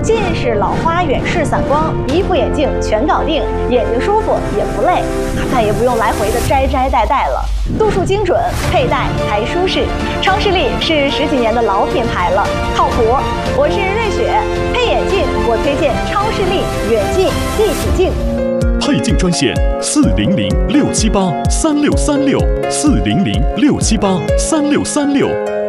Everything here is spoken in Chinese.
近视、老花、远视、散光，一副眼镜全搞定，眼睛舒服也不累，再也不用来回的摘戴了。度数精准，佩戴还舒适。超视力是10几年的老品牌了，靠谱。我是瑞雪，配眼镜我推荐超视力远近一体镜。 配镜专线400-678-3636，400-678-3636。